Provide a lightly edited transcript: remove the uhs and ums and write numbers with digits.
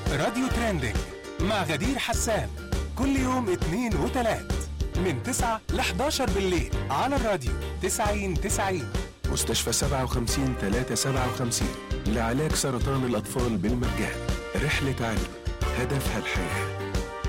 راديو ترندنج مع غدير حسان، كل يوم اثنين وثلاث من 9 ل 11 بالليل على الراديو 90-90. مستشفى 57-357 لعلاج سرطان الأطفال بالمجان. رحلة علم هدفها الحياة.